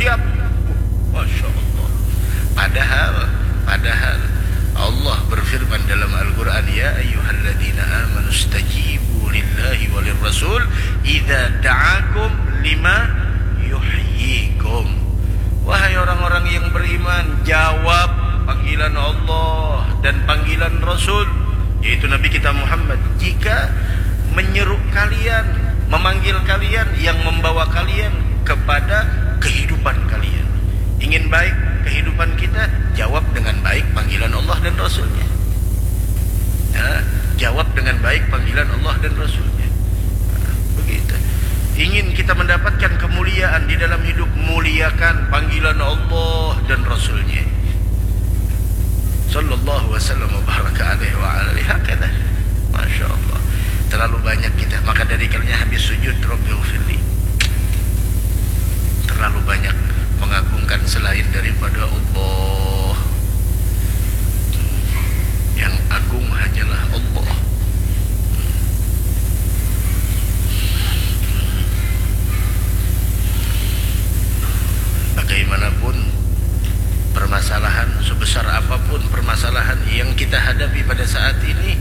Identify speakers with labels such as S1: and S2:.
S1: siap. Masya Allah. Padahal Allah berfirman dalam Al-Quran, ya ayyuhalladzina amanu stajibu lillahi walir rasul idza da'akum lima yuhyikum. Wahai orang-orang yang beriman, jawab panggilan Allah dan panggilan Rasul, yaitu Nabi kita Muhammad, jika menyeru kalian, memanggil kalian, yang membawa kalian kepada kehidupan kalian. Ingin baik kehidupan kita, jawab dengan baik panggilan Allah dan Rasulnya. Nah, jawab dengan baik panggilan Allah dan Rasulnya. Nah, begitu. Ingin kita mendapatkan kemuliaan di dalam hidup, muliakan panggilan Allah dan Rasulnya. Sallallahu wasallam wa baraka alaihi wa alihi hakada. Masya Allah. Terlalu banyak kita, maka dari karenanya habis sujud Rabbighfirli, terlalu banyak mengagungkan selain daripada Allah. Yang agung hanyalah Allah. Bagaimanapun permasalahan, sebesar apapun permasalahan yang kita hadapi pada saat ini,